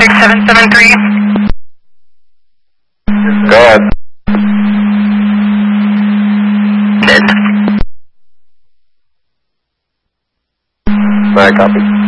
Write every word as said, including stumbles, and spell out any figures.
six seven seven three. Go ahead. Good. Alright, copy.